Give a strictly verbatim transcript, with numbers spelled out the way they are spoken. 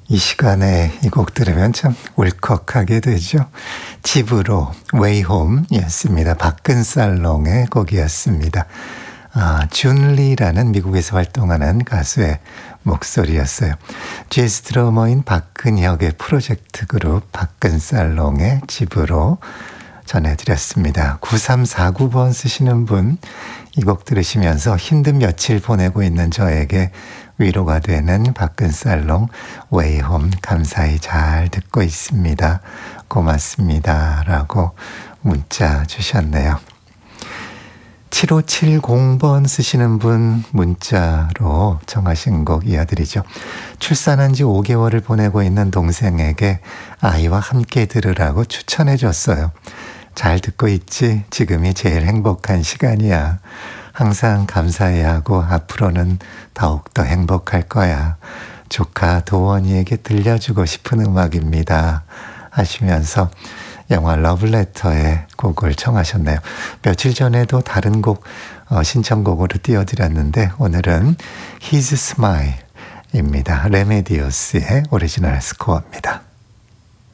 이 시간에 이 곡 들으면 참 울컥하게 되죠. 집으로 Way Home이었습니다. 박근살롱의 곡이었습니다. 아, 준리라는 미국에서 활동하는 가수의 목소리였어요. 재즈 드러머인 박근혁의 프로젝트 그룹 박근살롱의 집으로 전해드렸습니다. 구삼사구 번 쓰시는 분, 이 곡 들으시면서 힘든 며칠 보내고 있는 저에게 위로가 되는 박근살롱 Way Home 감사히 잘 듣고 있습니다. 고맙습니다. 라고 문자 주셨네요. 칠오칠공 번 쓰시는 분 문자로 정하신 곡 이어드리죠. 출산한 지 오 개월을 보내고 있는 동생에게 아이와 함께 들으라고 추천해 줬어요. 잘 듣고 있지? 지금이 제일 행복한 시간이야. 항상 감사해야 하고 앞으로는 더욱더 행복할 거야. 조카 도원이에게 들려주고 싶은 음악입니다. 하시면서 영화 러블레터의 곡을 청하셨네요. 며칠 전에도 다른 곡 어, 신청곡으로 띄워드렸는데 오늘은 His Smile입니다. 레메디오스의 오리지널 스코어입니다.